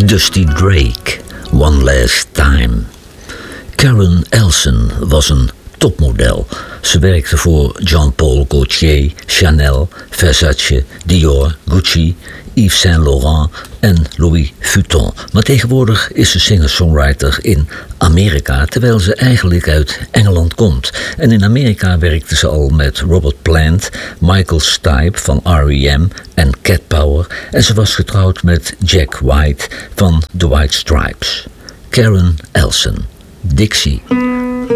Dusty Drake, One Last Time. Karen Elson was een topmodel. Ze werkte voor Jean-Paul Gaultier, Chanel, Versace, Dior, Gucci, Yves Saint Laurent en Louis Vuitton. Maar tegenwoordig is ze singer-songwriter in Amerika, terwijl ze eigenlijk uit Engeland komt. En in Amerika werkte ze al met Robert Plant, Michael Stipe van R.E.M. en Cat Power. En ze was getrouwd met Jack White van The White Stripes. Karen Elson, Dixie.